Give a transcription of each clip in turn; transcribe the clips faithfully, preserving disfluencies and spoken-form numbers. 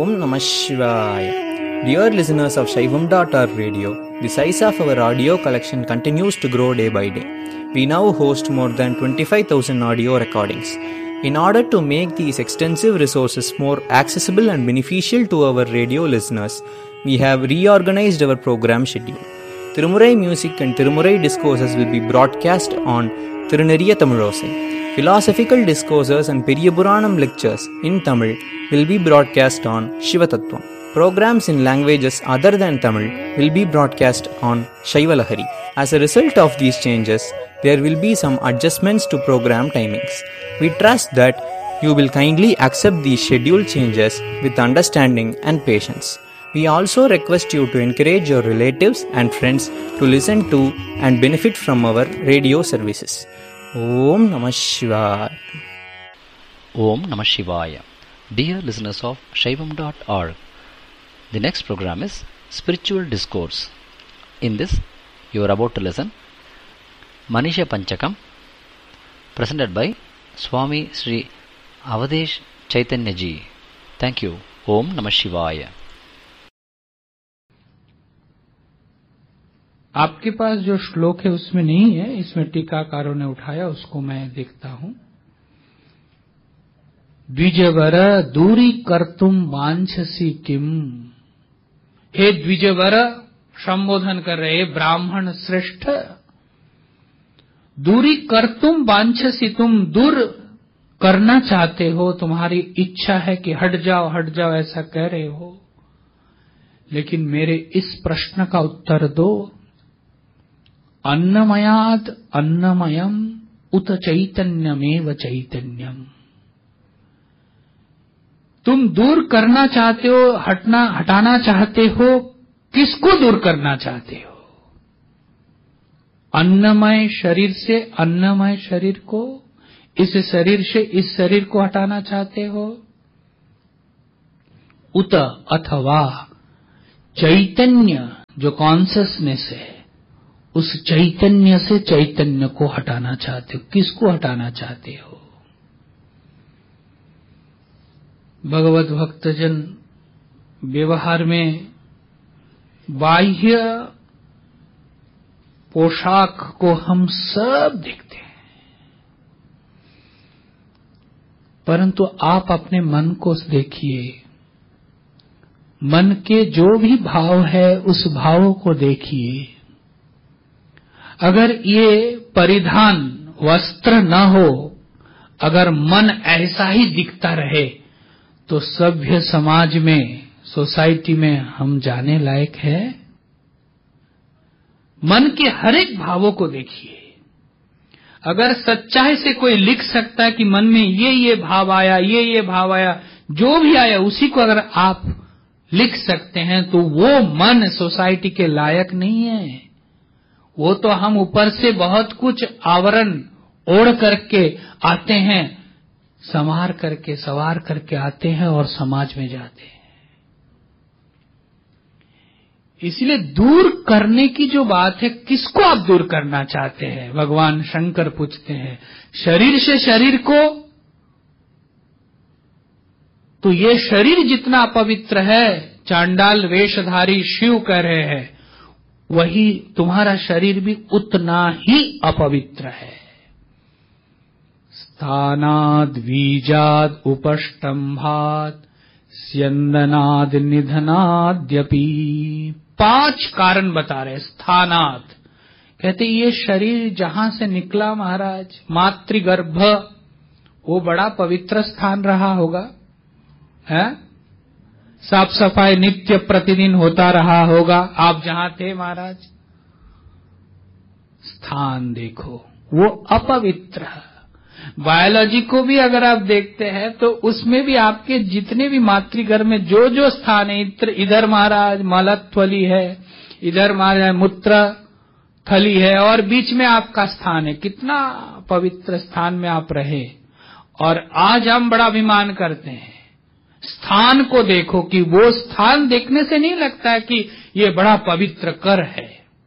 Om Namah Shivaya. Dear listeners of Shaivam dot org radio, the size of our audio collection continues to grow day by day. We now host more than twenty-five thousand audio recordings. In order to make these extensive resources more accessible and beneficial to our radio listeners, we have reorganized our program schedule. Tirumurai music and Tirumurai discourses will be broadcast on Tiruneriya Tamilosai. Philosophical discourses and Periyapuranam lectures in Tamil will be broadcast on Shivatattvam. Programs in languages other than Tamil will be broadcast on Shaivalahari. As a result of these changes, there will be some adjustments to program timings. We trust that you will kindly accept these schedule changes with understanding and patience. We also request you to encourage your relatives and friends to listen to and benefit from our radio services. Om Namah Shivaya. Om Namah Shivaya. Dear listeners of Shaivam dot org, the next program is Spiritual Discourse. In this, you are about to listen Manisha Panchakam, presented by Swami Sri Avadesh Chaitanya Ji. Thank you. Om Namah Shivaya. आपके पास जो श्लोक है उसमें नहीं है, इसमें टीकाकारों ने उठाया, उसको मैं देखता हूं। द्विजवर दूरी कर्तुम वांछसी किम। हे द्विजवर, संबोधन कर रहे ब्राह्मण श्रेष्ठ, दूरी कर्तुम वांछसी, तुम दूर करना चाहते हो, तुम्हारी इच्छा है कि हट जाओ हट जाओ, ऐसा कह रहे हो, लेकिन मेरे इस प्रश्न का उत्तर दो। अन्नमयात् अन्नमयम उत चैतन्यमेव चैतन्यम। तुम दूर करना चाहते हो, हटना हटाना चाहते हो, किसको दूर करना चाहते हो? अन्नमय शरीर से अन्नमय शरीर को, इस शरीर से इस शरीर को हटाना चाहते हो? उत अथवा चैतन्य जो कॉन्शियसनेस है, उस चैतन्य से चैतन्य को हटाना चाहते हो। किसको हटाना चाहते हो? भगवत भक्तजन व्यवहार में बाह्य पोशाक को हम सब देखते हैं, परंतु आप अपने मन को देखिए। मन के जो भी भाव है उस भाव को देखिए। अगर ये परिधान वस्त्र न हो, अगर मन ऐसा ही दिखता रहे, तो सभ्य समाज में, सोसाइटी में हम जाने लायक है? मन के हर एक भावों को देखिए। अगर सच्चाई से कोई लिख सकता है कि मन में ये ये भाव आया, ये ये भाव आया, जो भी आया उसी को अगर आप लिख सकते हैं, तो वो मन सोसाइटी के लायक नहीं है। वो तो हम ऊपर से बहुत कुछ आवरण ओढ़ करके आते हैं, संवार करके सवार करके आते हैं और समाज में जाते हैं। इसलिए दूर करने की जो बात है, किसको आप दूर करना चाहते हैं? भगवान शंकर पूछते हैं। शरीर से शरीर को, तो ये शरीर जितना अपवित्र है, चांडाल वेशधारी शिव कह रहे हैं, वही तुम्हारा शरीर भी उतना ही अपवित्र है। स्थानाद बीजाद उपष्टंभात स्यंदनाद निधनाद्यपि। पांच कारण बता रहे। स्थानात कहते ये शरीर जहां से निकला महाराज, मातृगर्भ, वो बड़ा पवित्र स्थान रहा होगा, है? साफ सफाई नित्य प्रतिदिन होता रहा होगा आप जहां थे महाराज। स्थान देखो, वो अपवित्र है। बायोलॉजी को भी अगर आप देखते हैं तो उसमें भी आपके जितने भी मातृगर्भ में जो जो स्थान है, इधर महाराज मलथली है, इधर महाराज मूत्र थली है, और बीच में आपका स्थान है। कितना पवित्र स्थान में आप रहे। और आज हम बड़ा अभिमान करते हैं। स्थान को देखो कि वो स्थान देखने से नहीं लगता है कि ये बड़ा पवित्र कर है।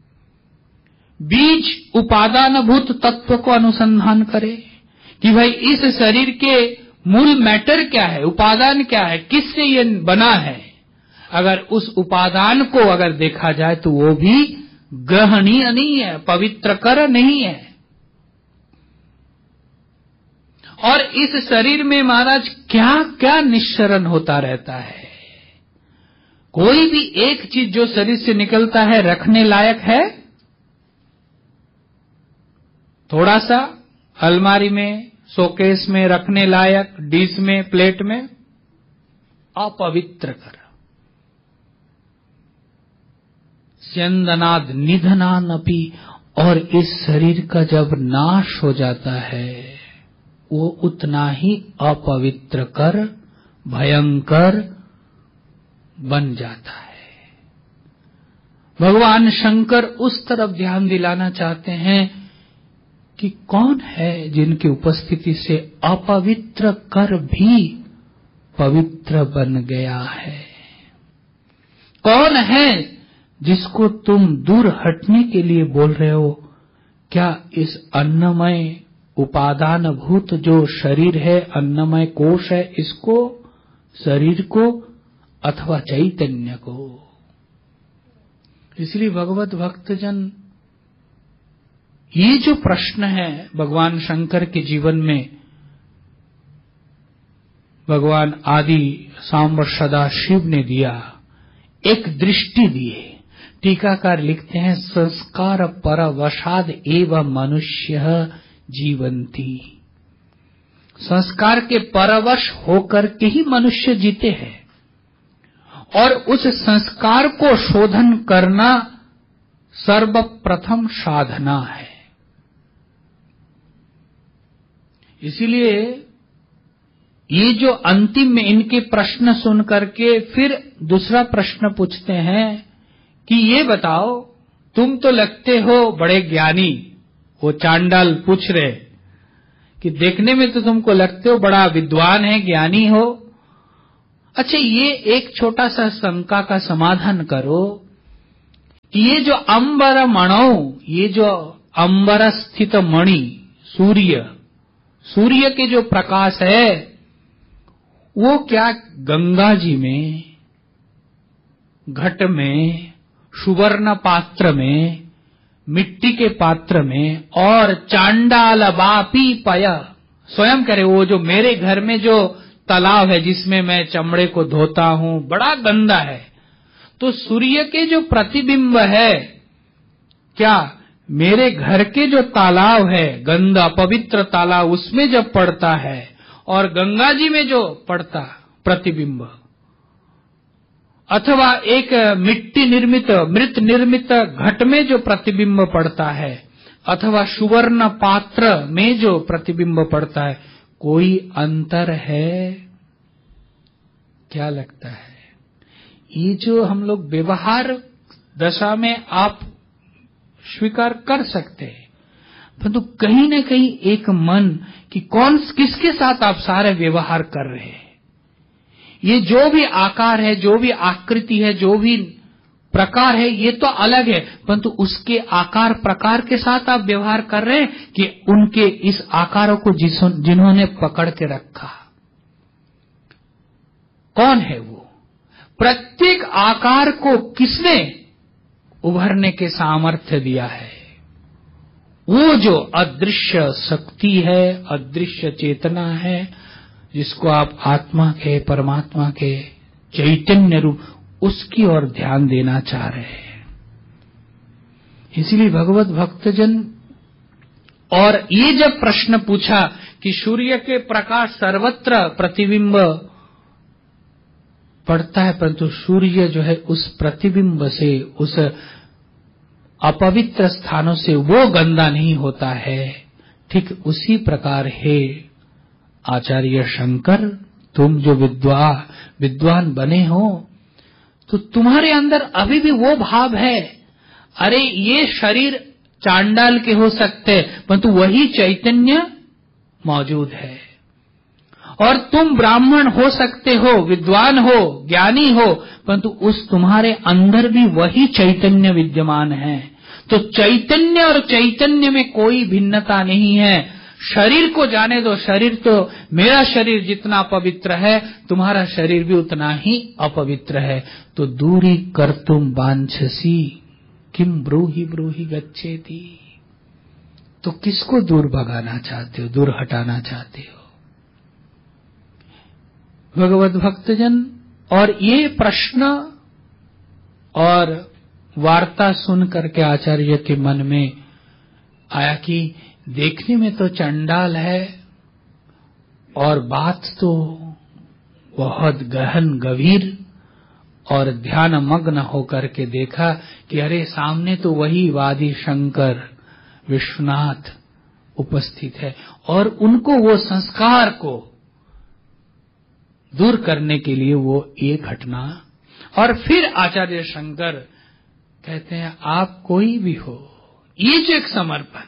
बीज उपादानभूत तत्व को अनुसंधान करे कि भाई इस शरीर के मूल मैटर क्या है, उपादान क्या है, किससे ये बना है। अगर उस उपादान को अगर देखा जाए तो वो भी ग्रहणीय नहीं है, पवित्रकर नहीं है। और इस शरीर में महाराज क्या क्या निश्चरण होता रहता है। कोई भी एक चीज जो शरीर से निकलता है रखने लायक है? थोड़ा सा अलमारी में, शोकेस में रखने लायक, डिश में, प्लेट में? अपवित्र कर। स्यंदनाद निधनानपि, और इस शरीर का जब नाश हो जाता है वो उतना ही अपवित्र कर, भयंकर बन जाता है। भगवान शंकर उस तरफ ध्यान दिलाना चाहते हैं कि कौन है जिनकी उपस्थिति से अपवित्र कर भी पवित्र बन गया है। कौन है जिसको तुम दूर हटने के लिए बोल रहे हो? क्या इस अन्नमय उपादान भूत जो शरीर है, अन्नमय कोश है, इसको, शरीर को, अथवा चैतन्य को? इसलिए भगवत भक्तजन, ये जो प्रश्न है भगवान शंकर के जीवन में, भगवान आदि सांब सदा शिव ने दिया, एक दृष्टि दिए। टीकाकार लिखते हैं, संस्कार परवशाद एवं मनुष्य जीवंती। संस्कार के परवश होकर के ही मनुष्य जीते हैं, और उस संस्कार को शोधन करना सर्वप्रथम साधना है। इसीलिए ये जो अंतिम में इनके प्रश्न सुन करके फिर दूसरा प्रश्न पूछते हैं कि ये बताओ, तुम तो लगते हो बड़े ज्ञानी। वो चांडाल पूछ रहे कि देखने में तो तुमको लगते हो बड़ा विद्वान है, ज्ञानी हो। अच्छा, ये एक छोटा सा शंका का समाधान करो कि ये जो अंबर मणौ, ये जो अंबर स्थित मणि, सूर्य, सूर्य के जो प्रकाश है, वो क्या गंगा जी में, घट में, सुवर्ण पात्र में, मिट्टी के पात्र में, और चांडाल बापी पय, स्वयं करे वो जो मेरे घर में जो तालाब है जिसमें मैं चमड़े को धोता हूं, बड़ा गंदा है। तो सूर्य के जो प्रतिबिंब है, क्या मेरे घर के जो तालाब है, गंदा पवित्र तालाब, उसमें जब पड़ता है, और गंगा जी में जो पड़ता प्रतिबिंब, अथवा एक मिट्टी निर्मित, मृत निर्मित घट में जो प्रतिबिंब पड़ता है, अथवा सुवर्ण पात्र में जो प्रतिबिंब पड़ता है, कोई अंतर है? क्या लगता है? ये जो हम लोग व्यवहार दशा में आप स्वीकार कर सकते हैं, परंतु कहीं न कहीं एक मन कि कौन किसके साथ आप सारे व्यवहार कर रहे हैं। ये जो भी आकार है, जो भी आकृति है, जो भी प्रकार है, ये तो अलग है, परंतु उसके आकार प्रकार के साथ आप व्यवहार कर रहे हैं कि उनके इस आकारों को जिन्होंने पकड़ के रखा, कौन है वो? प्रत्येक आकार को किसने उभरने के सामर्थ्य दिया है? वो जो अदृश्य शक्ति है, अदृश्य चेतना है, जिसको आप आत्मा के, परमात्मा के चैतन्य रूप, उसकी ओर ध्यान देना चाह रहे हैं। इसलिए भगवत भक्तजन, और ये जब प्रश्न पूछा कि सूर्य के प्रकाश सर्वत्र प्रतिबिंब पड़ता है, परंतु सूर्य जो है उस प्रतिबिंब से, उस अपवित्र स्थानों से वो गंदा नहीं होता है। ठीक उसी प्रकार है आचार्य शंकर, तुम जो विद्वा विद्वान बने हो, तो तुम्हारे अंदर अभी भी वो भाव है, अरे ये शरीर चांडाल के हो सकते, परंतु वही चैतन्य मौजूद है। और तुम ब्राह्मण हो सकते हो, विद्वान हो, ज्ञानी हो, परंतु उस तुम्हारे अंदर भी वही चैतन्य विद्यमान है। तो चैतन्य और चैतन्य में कोई भिन्नता नहीं है। शरीर को जाने दो, शरीर तो मेरा शरीर जितना अपवित्र है तुम्हारा शरीर भी उतना ही अपवित्र है। तो दूरी कर्तुम वांछसी किम ब्रूहि ब्रूहि गच्छेति। तो किसको दूर भगाना चाहते हो, दूर हटाना चाहते हो? भगवत भक्तजन, और ये प्रश्न और वार्ता सुन करके आचार्य के मन में आया कि देखने में तो चंडाल है और बात तो बहुत गहन गंभीर, और ध्यान मग्न होकर के देखा कि अरे सामने तो वही वादी शंकर विश्वनाथ उपस्थित है, और उनको वो संस्कार को दूर करने के लिए वो ये घटना। और फिर आचार्य शंकर कहते हैं आप कोई भी हो, ये जो एक समर्पण,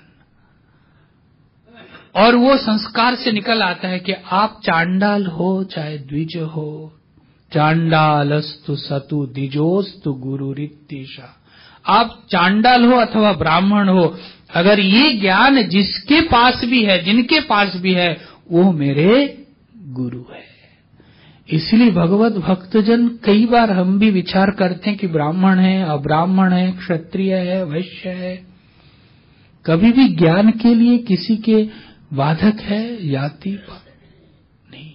और वो संस्कार से निकल आता है कि आप चांडाल हो चाहे द्विज हो, चांडालस्तु सतु द्विजोस्तु गुरुरित्तिशा। आप चांडाल हो अथवा ब्राह्मण हो, अगर ये ज्ञान जिसके पास भी है, जिनके पास भी है, वो मेरे गुरु है। इसलिए भगवत भक्तजन, कई बार हम भी विचार करते हैं कि ब्राह्मण है, अब्राह्मण है, क्षत्रिय है, वैश्य है, कभी भी ज्ञान के लिए किसी के बाधक है जाति नहीं।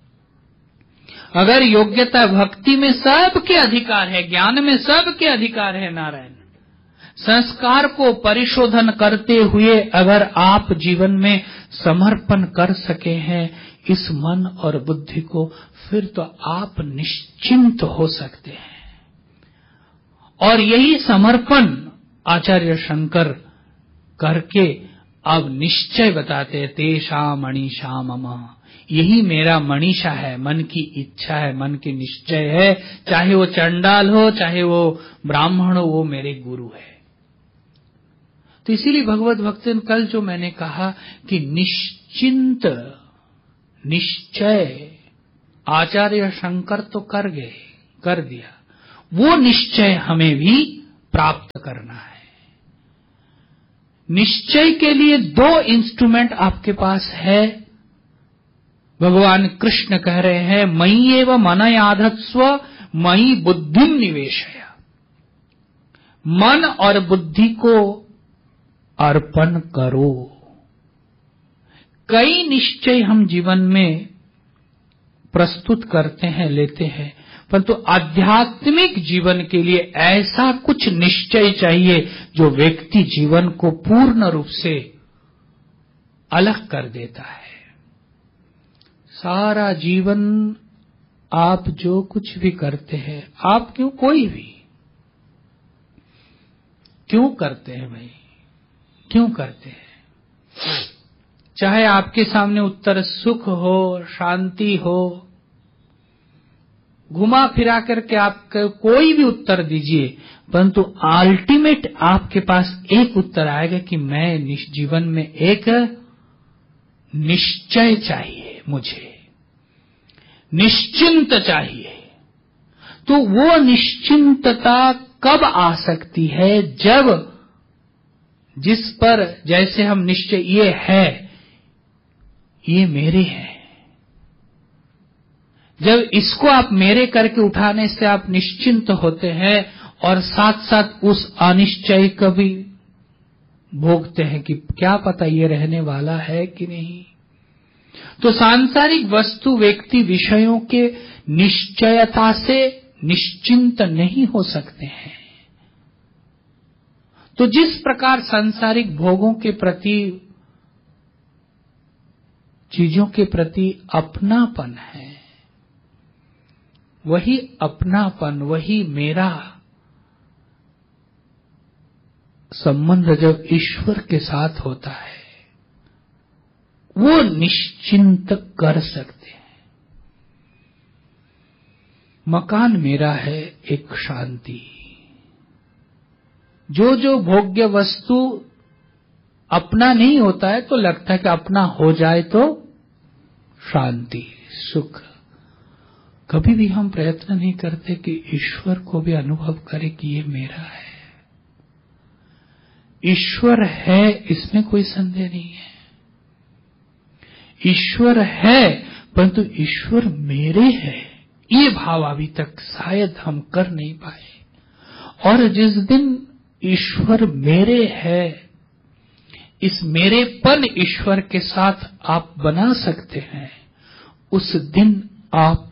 अगर योग्यता भक्ति में सबके अधिकार है, ज्ञान में सबके अधिकार है। नारायण, संस्कार को परिशोधन करते हुए अगर आप जीवन में समर्पण कर सके हैं इस मन और बुद्धि को, फिर तो आप निश्चिंत हो सकते हैं। और यही समर्पण आचार्य शंकर करके अब निश्चय बताते हैं, तेषा मणिषा मम, यही मेरा मनीषा है, मन की इच्छा है, मन की निश्चय है, चाहे वो चंडाल हो चाहे वो ब्राह्मण हो, वो मेरे गुरु है। तो इसीलिए भगवत भक्तन, कल जो मैंने कहा कि निश्चिंत निश्चय आचार्य शंकर तो कर गए, कर दिया, वो निश्चय हमें भी प्राप्त करना है। निश्चय के लिए दो इंस्ट्रूमेंट आपके पास है। भगवान कृष्ण कह रहे हैं, मयि एव मनयाधत्स्व मयि बुद्धिम निवेशय। मन और बुद्धि को अर्पण करो। कई निश्चय हम जीवन में प्रस्तुत करते हैं, लेते हैं, परंतु आध्यात्मिक जीवन के लिए ऐसा कुछ निश्चय चाहिए जो व्यक्ति जीवन को पूर्ण रूप से अलग कर देता है। सारा जीवन आप जो कुछ भी करते हैं, आप क्यों, कोई भी क्यों करते हैं भाई, क्यों करते हैं? चाहे आपके सामने उत्तर सुख हो, शांति हो, घुमा फिरा करके आप कोई भी उत्तर दीजिए, परंतु अल्टीमेट आपके पास एक उत्तर आएगा कि मैं जीवन में एक निश्चय चाहिए, मुझे निश्चिंत चाहिए। तो वो निश्चिंतता कब आ सकती है? जब जिस पर जैसे हम निश्चय, ये है, ये मेरे है, जब इसको आप मेरे करके उठाने से आप निश्चिंत होते हैं, और साथ साथ उस अनिश्चय को भी भोगते हैं कि क्या पता ये रहने वाला है कि नहीं। तो सांसारिक वस्तु, व्यक्ति, विषयों के निश्चयता से निश्चिंत नहीं हो सकते हैं। तो जिस प्रकार सांसारिक भोगों के प्रति, चीजों के प्रति अपनापन है, वही अपनापन, वही मेरा संबंध जब ईश्वर के साथ होता है, वो निश्चिंत कर सकते हैं। मकान मेरा है, एक शांति। जो जो भोग्य वस्तु अपना नहीं होता है, तो लगता है कि अपना हो जाए तो शांति, सुख। कभी भी हम प्रयत्न नहीं करते कि ईश्वर को भी अनुभव करें कि ये मेरा है। ईश्वर है, इसमें कोई संदेह नहीं है, ईश्वर है परंतु ईश्वर मेरे है, ये भाव अभी तक शायद हम कर नहीं पाए। और जिस दिन ईश्वर मेरे है, इस मेरेपन ईश्वर के साथ आप बना सकते हैं, उस दिन आप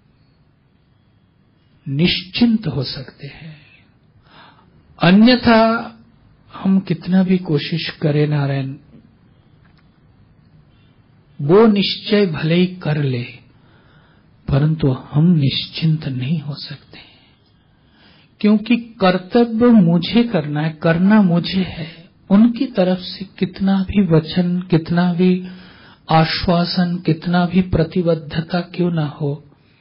निश्चिंत हो सकते हैं। अन्यथा हम कितना भी कोशिश करें नारायण, वो निश्चय भले ही कर ले परंतु हम निश्चिंत नहीं हो सकते, क्योंकि कर्तव्य मुझे करना है, करना मुझे है। उनकी तरफ से कितना भी वचन, कितना भी आश्वासन, कितना भी प्रतिबद्धता क्यों ना हो,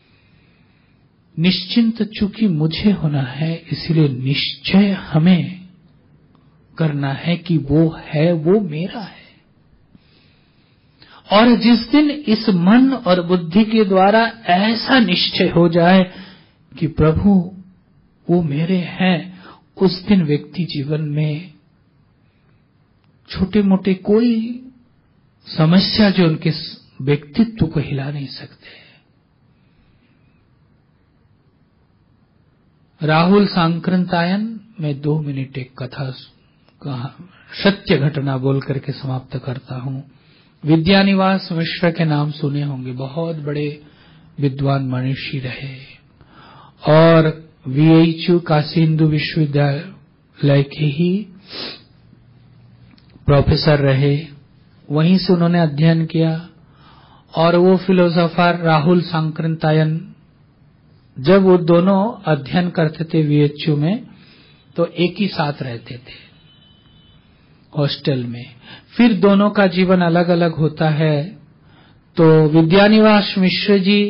निश्चिंत चूंकि मुझे होना है, इसलिए निश्चय हमें करना है कि वो है, वो मेरा है। और जिस दिन इस मन और बुद्धि के द्वारा ऐसा निश्चय हो जाए कि प्रभु वो मेरे हैं, उस दिन व्यक्ति जीवन में छोटे मोटे कोई समस्या जो उनके व्यक्तित्व को हिला नहीं सकते। राहुल सांकृतायन में दो मिनट एक कथा कहा, सत्य घटना बोल करके समाप्त करता हूं। विद्यानिवास मिश्र के नाम सुने होंगे, बहुत बड़े विद्वान मनीषी रहे और वीएचयू काशी हिंदू विश्वविद्यालय के ही प्रोफेसर रहे। वहीं से उन्होंने अध्ययन किया। और वो फिलोसोफर राहुल सांकृतायन, जब वो दोनों अध्ययन करते थे वीएचयू में, तो एक ही साथ रहते थे हॉस्टल में। फिर दोनों का जीवन अलग अलग होता है। तो विद्यानिवास मिश्र जी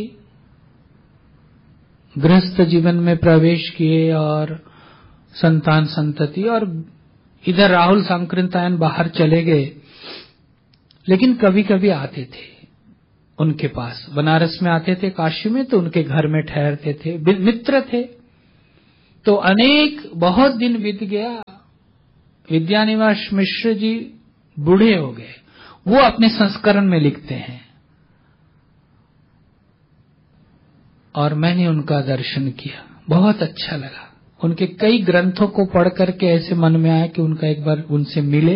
गृहस्थ जीवन में प्रवेश किए और संतान संतति, और इधर राहुल सांकृतायन बाहर चले गए। लेकिन कभी कभी आते थे उनके पास, बनारस में आते थे, काशी में, तो उनके घर में ठहरते थे, मित्र थे। तो अनेक बहुत दिन बीत गया, विद्यानिवास मिश्र जी बूढ़े हो गए। वो अपने संस्करण में लिखते हैं, और मैंने उनका दर्शन किया, बहुत अच्छा लगा। उनके कई ग्रंथों को पढ़ करके ऐसे मन में आया कि उनका एक बार उनसे मिले।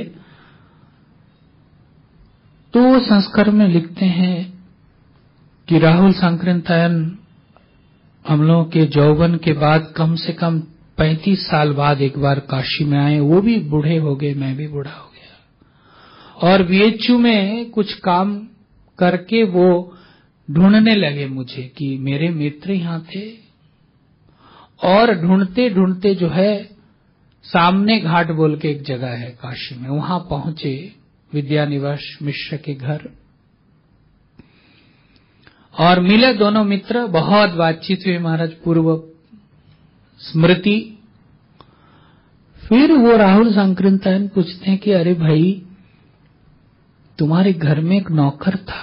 तो वो संस्करण में लिखते हैं कि राहुल सांकृतायन हम लोगों के यौवन के बाद कम से कम पैंतीस साल बाद एक बार काशी में आए। वो भी बूढ़े हो गए, मैं भी बूढ़ा हो गया। और वीएचयू में कुछ काम करके वो ढूंढने लगे मुझे कि मेरे मित्र यहाँ थे। और ढूंढते ढूंढते जो है, सामने घाट बोल के एक जगह है काशी में, वहां पहुंचे विद्यानिवास मिश्र के घर और मिले दोनों मित्र। बहुत बातचीत हुई महाराज, पूर्व स्मृति। फिर वो राहुल सांकृतायन पूछते हैं कि अरे भाई, तुम्हारे घर में एक नौकर था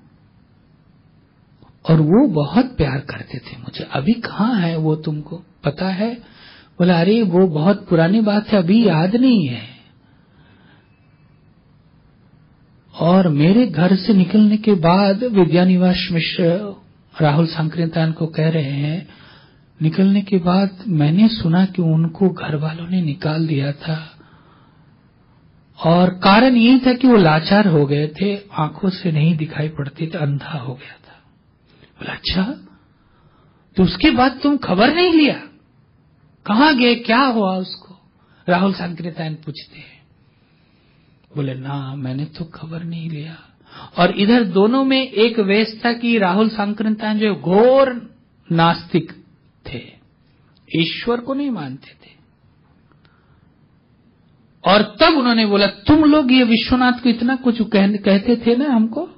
और वो बहुत प्यार करते थे मुझे, अभी कहाँ है वो, तुमको पता है? बोला अरे वो बहुत पुरानी बात है, अभी याद नहीं है। और मेरे घर से निकलने के बाद विद्यानिवास मिश्र राहुल सांकृतायन को कह रहे हैं, निकलने के बाद मैंने सुना कि उनको घर वालों ने निकाल दिया था, और कारण यही था कि वो लाचार हो गए थे, आंखों से नहीं दिखाई पड़ती थी, अंधा हो गया था। बोला अच्छा, तो उसके बाद तुम खबर नहीं लिया? कहाँ गए, क्या हुआ उसको? राहुल सांकृतायन पूछते हैं। बोले ना, मैंने तो खबर नहीं लिया। और इधर दोनों में एक वेश था कि राहुल सांकृतायन जो घोर नास्तिक थे, ईश्वर को नहीं मानते थे। और तब उन्होंने बोला, तुम लोग ये विश्वनाथ को इतना कुछ कह, कहते थे ना हमको,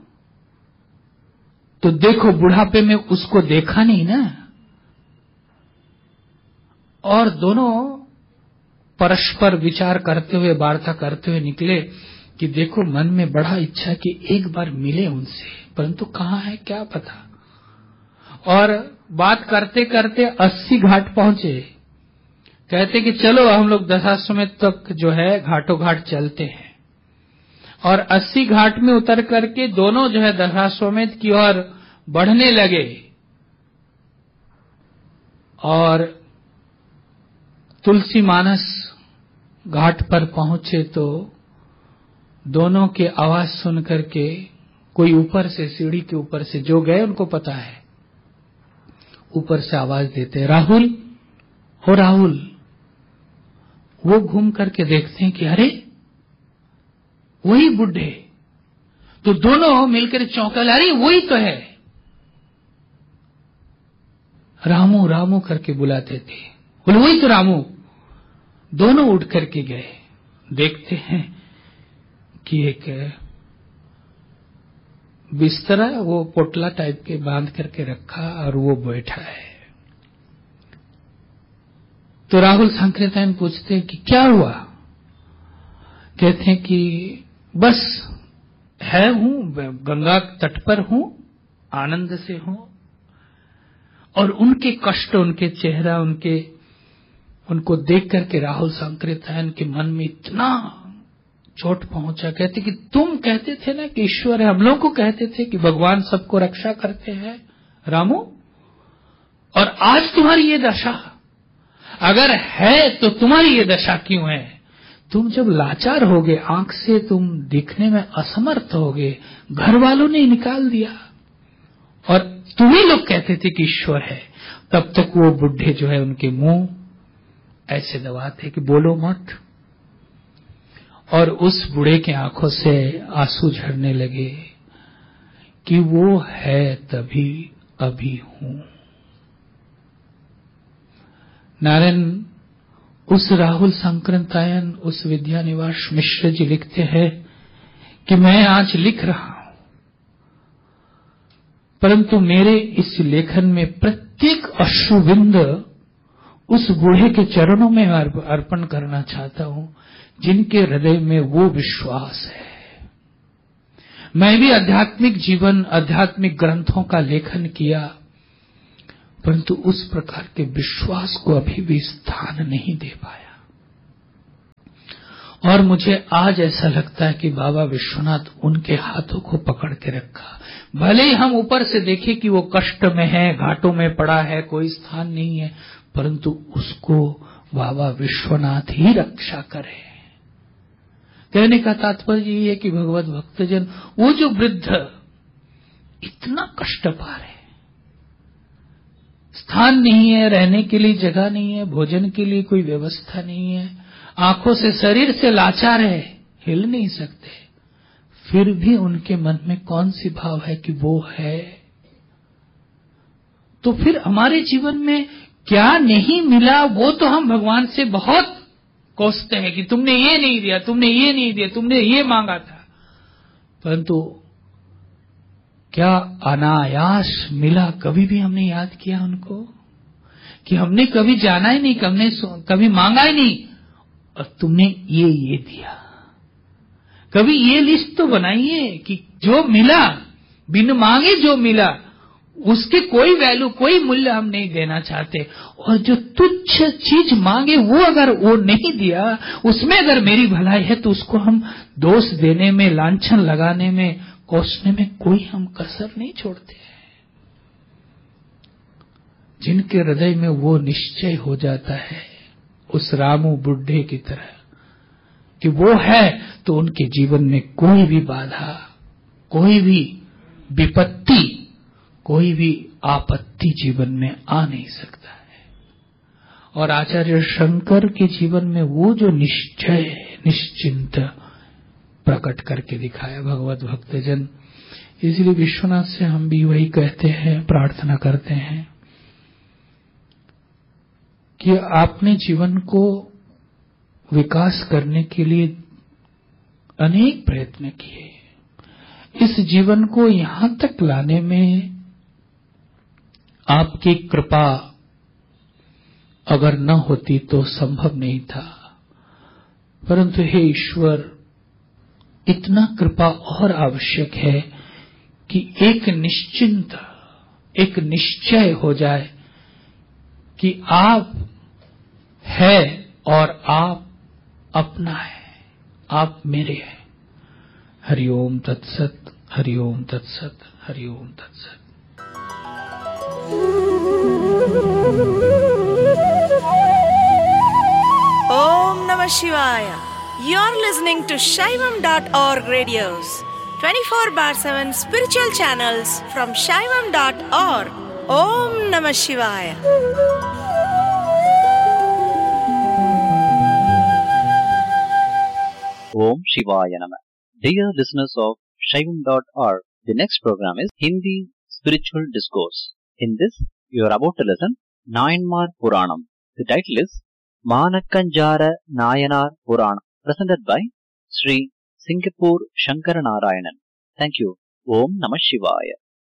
तो देखो बुढ़ापे में उसको देखा नहीं ना। और दोनों परस्पर विचार करते हुए, वार्ता करते हुए निकले कि देखो मन में बड़ा इच्छा कि एक बार मिले उनसे, परंतु कहाँ है क्या पता। और बात करते करते अस्सी घाट पहुंचे। कहते कि चलो हम लोग दशाश्वमेध तक जो है घाटों घाट चलते हैं। और अस्सी घाट में उतर करके दोनों जो है दशाश्वमेध की ओर बढ़ने लगे। और तुलसी मानस घाट पर पहुंचे तो दोनों के आवाज सुन करके कोई ऊपर से, सीढ़ी के ऊपर से, जो गए उनको पता है, ऊपर से आवाज देते, राहुल हो राहुल। वो घूम करके देखते हैं कि अरे वही बुढ़े। तो दोनों मिलकर चौंकल, अरे वही तो है। रामू रामू करके बुलाते थे, बोले वही तो रामू। दोनों उठ करके गए, देखते हैं कि एक बिस्तरा वो पोटला टाइप के बांध करके रखा और वो बैठा है। तो राहुल संकीर्तन पूछते हैं कि क्या हुआ? कहते हैं कि बस है हूं, गंगा तट पर हूं, आनंद से हूं। और उनके कष्ट, उनके चेहरा, उनके उनको देख करके राहुल संकीर्तन के मन में इतना चोट पहुंचा। कहते कि तुम कहते थे ना कि ईश्वर है, हम लोग को कहते थे कि भगवान सबको रक्षा करते हैं रामू, और आज तुम्हारी ये दशा। अगर है तो तुम्हारी ये दशा क्यों है? तुम जब लाचार होगे, आंख से तुम दिखने में असमर्थ होगे, घर वालों ने निकाल दिया और तुम्ही लोग कहते थे कि ईश्वर है। तब तक वो बुढ़े जो है उनके मुंह ऐसे दबाते कि बोलो मत। और उस बूढ़े की आंखों से आंसू झरने लगे कि वो है तभी अभी हूं। नारायण उस राहुल संकीर्तन, उस विद्यानिवास मिश्र जी लिखते हैं कि मैं आज लिख रहा हूं, परंतु मेरे इस लेखन में प्रत्येक अश्रुबिंद उस बूढ़े के चरणों में अर्पण करना चाहता हूं जिनके हृदय में वो विश्वास है। मैं भी आध्यात्मिक जीवन, आध्यात्मिक ग्रंथों का लेखन किया, परंतु उस प्रकार के विश्वास को अभी भी स्थान नहीं दे पाया। और मुझे आज ऐसा लगता है कि बाबा विश्वनाथ उनके हाथों को पकड़ के रखा। भले ही हम ऊपर से देखें कि वो कष्ट में है, घाटों में पड़ा है, कोई स्थान नहीं है, परंतु उसको बाबा विश्वनाथ ही रक्षा करे। कहने का तात्पर्य ये है कि भगवत भक्तजन, वो जो वृद्ध इतना कष्ट पा रहे, स्थान नहीं है, रहने के लिए जगह नहीं है, भोजन के लिए कोई व्यवस्था नहीं है, आंखों से, शरीर से लाचार है, हिल नहीं सकते, फिर भी उनके मन में कौन सी भाव है कि वो है। तो फिर हमारे जीवन में क्या नहीं मिला, वो तो हम भगवान से बहुत कोसते हैं कि तुमने ये नहीं दिया, तुमने ये नहीं दिया, तुमने ये मांगा था, परंतु क्या अनायास मिला? कभी भी हमने याद किया उनको कि हमने कभी जाना ही नहीं, हमने कभी मांगा ही नहीं, और तुमने ये ये दिया। कभी ये लिस्ट तो बनाइए कि जो मिला, बिन मांगे जो मिला, उसके कोई वैल्यू, कोई मूल्य हम नहीं देना चाहते। और जो तुच्छ चीज मांगे वो अगर वो नहीं दिया, उसमें अगर मेरी भलाई है, तो उसको हम दोष देने में, लांछन लगाने में, कोसने में कोई हम कसर नहीं छोड़ते हैं। जिनके हृदय में वो निश्चय हो जाता है उस रामू बुढ़े की तरह कि वो है, तो उनके जीवन में कोई भी बाधा, कोई भी विपत्ति, कोई भी आपत्ति जीवन में आ नहीं सकता है। और आचार्य शंकर के जीवन में वो जो निश्चय, निश्चिंत प्रकट करके दिखाया भगवत भक्तजन। इसलिए विश्वनाथ से हम भी वही कहते हैं, प्रार्थना करते हैं कि आपने जीवन को विकास करने के लिए अनेक प्रयत्न किए। इस जीवन को यहां तक लाने में आपकी कृपा अगर न होती तो संभव नहीं था, परंतु हे ईश्वर, इतना कृपा और आवश्यक है कि एक निश्चिंत, एक निश्चय हो जाए कि आप है और आप अपना है, आप मेरे हैं। हरि ओम तत्सत, हरि ओम तत्सत, हरि ओम तत्सत। Om Namah Shivaya. You're listening to Shaivam dot org radios, twenty-four bar seven spiritual channels from Shaivam dot org. Om Namah Shivaya. Om Shivaya Namah. Dear listeners of Shaivam dot org, the next program is Hindi Spiritual Discourse. In this, you are about to listen Nayanmar Puranam. The title is Manakkanjara Nayanar Puranam, presented by Sri Singapore Shankara Narayanan. Thank you. Om Namah Shivaya.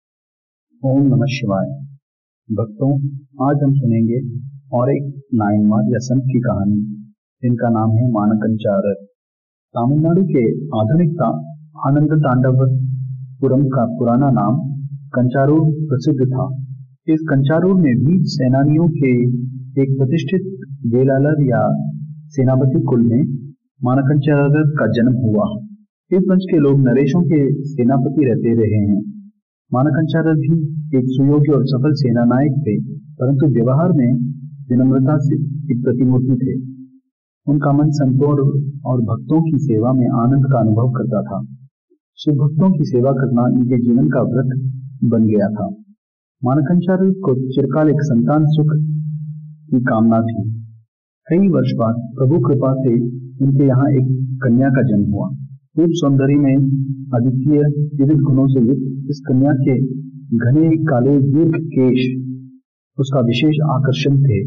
ओम नमः शिवाय। भक्तों, आज हम सुनेंगे और एक नायनमार या संत की कहानी जिनका नाम है मानकंचारर। तमिलनाडु के आधुनिक आनंद तांडवपुरम का पुराना नाम कंचारूर प्रसिद्ध था। इस कंचारूर में भी सेनानियों के एक प्रतिष्ठित वेलालर या सेनापति कुल में मानकंचारर का जन्म हुआ। इस वंश के लोग नरेशों के सेनापति रहते रहे हैं। मानकंचारर भी एक सुयोग्य और सफल सेना नायक थे, परंतु व्यवहार में विनम्रता से एक प्रतिमूर्ति थे। उनका मन संतों और भक्तों की सेवा में आनंद का अनुभव करता था। शिव भक्तों की सेवा करना इनके जीवन का व्रत बन गया था। मानकंचारर को चिरकाल एक संतान सुख की कामना थी। कई वर्ष बाद प्रभु कृपा से उनके यहाँ एक कन्या का जन्म हुआ। रूप सौंदर्य में अद्वितीय विविध गुणों से युक्त इस कन्या के घने काले दीर्घ केश उसका विशेष आकर्षण थे।